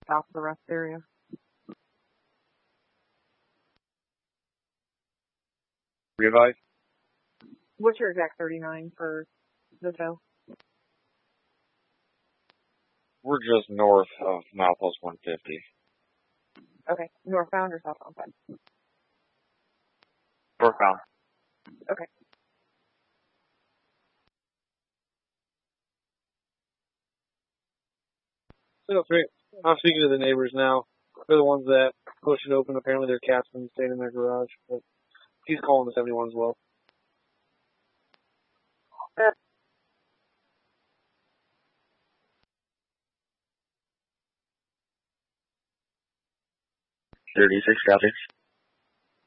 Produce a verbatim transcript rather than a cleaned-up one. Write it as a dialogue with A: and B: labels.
A: south of the rest area.
B: Revive?
A: What's your exact thirty-nine for the tow?
B: We're just north of Milepost one fifty.
A: Okay. Northbound or southbound side?
B: Northbound.
A: Okay.
C: So great. I'm speaking to the neighbors now. They're the ones that push it open. Apparently their cat's been staying in their garage. But he's calling the seventy-one as well.
B: thirty-six, copy.